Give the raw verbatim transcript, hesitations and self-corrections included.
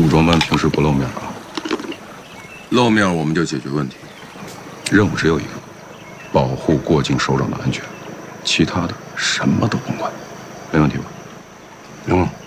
武装班平时不露面啊？ 露面我们就解决问题。 任务只有一个，保护过境首长的安全，其他的什么都甭管，没问题吧？ 行了。